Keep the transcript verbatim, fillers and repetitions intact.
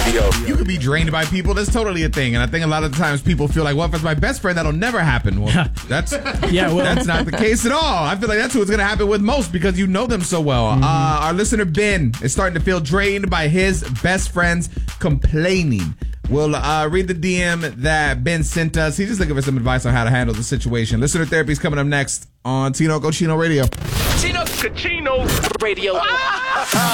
Radio. You could be drained by people. That's totally a thing. And I think a lot of the times people feel like, well, if it's my best friend, that'll never happen. Well, that's yeah, well. that's not the case at all. I feel like that's who it's going to happen with most because you know them so well. Mm-hmm. Uh, our listener, Ben, is starting to feel drained by his best friends complaining. We'll uh, read the D M that Ben sent us. He's just looking for some advice on how to handle the situation. Listener therapy is coming up next on Tino Cochino Radio. Tino Cochino Radio.